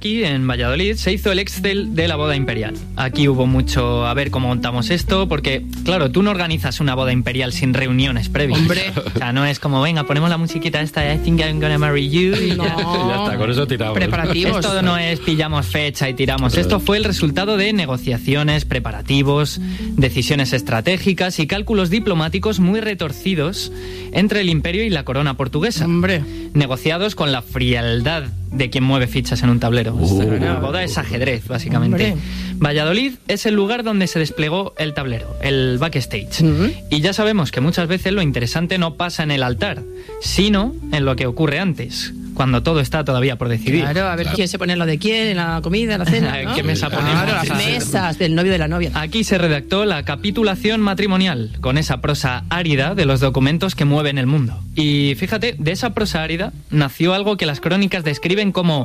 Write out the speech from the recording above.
aquí, en Valladolid, se hizo el Excel de la boda imperial. Aquí hubo mucho a ver cómo montamos esto, porque, claro, tú no organizas una boda imperial sin reuniones previas. Hombre. O sea, no es como, venga, ponemos la musiquita esta, I think I'm gonna marry you. Y No. Ya está, con eso tiramos. Preparativos. Esto no es pillamos fecha y tiramos. Esto fue el resultado de negociaciones, preparativos, decisiones estratégicas y cálculos diplomáticos muy retorcidos entre el imperio y la corona portuguesa. Hombre. Negociados con la frialdad de quien mueve fichas en un tablero. La boda es ajedrez, básicamente. Hombre. Valladolid es el lugar donde se desplegó el tablero, el backstage. Y ya sabemos que muchas veces lo interesante no pasa en el altar, sino en lo que ocurre antes, cuando todo está todavía por decidir. Claro, a ver quién se pone lo de quién, en la comida, en la cena, ¿no? ¿Qué mesa ponemos? Claro, las mesas del novio y de la novia. Aquí se redactó la capitulación matrimonial, con esa prosa árida de los documentos que mueven el mundo. Y fíjate, de esa prosa árida nació algo que las crónicas describen como